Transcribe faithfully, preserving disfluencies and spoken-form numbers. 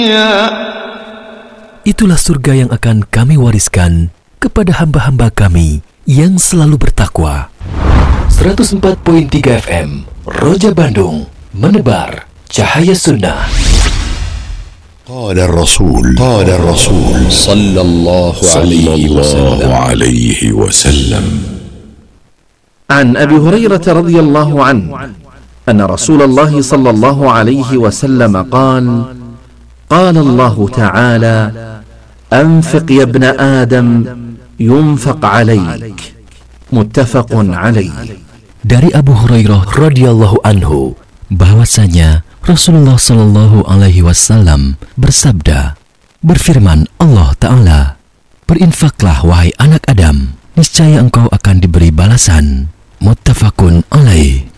Itulah surga yang akan kami wariskan kepada hamba-hamba kami yang selalu bertakwa. seratus empat koma tiga F M Roja Bandung, menebar cahaya sunnah. Qala Rasul Qala Rasul sallallahu alaihi wasallam. An Abi Hurairah radhiyallahu anhu anna Rasulullah sallallahu alaihi wasallam qala qala Allah ta'ala anfiq ya ibn Adam yunfaq alaik. Muttafaqun alaih. Dari Abu Hurairah radhiyallahu anhu bahwasanya Rasulullah sallallahu alaihi wasallam bersabda, berfirman Allah Ta'ala, berinfaklah wahai anak Adam, niscaya engkau akan diberi balasan. Muttafaqun alaih.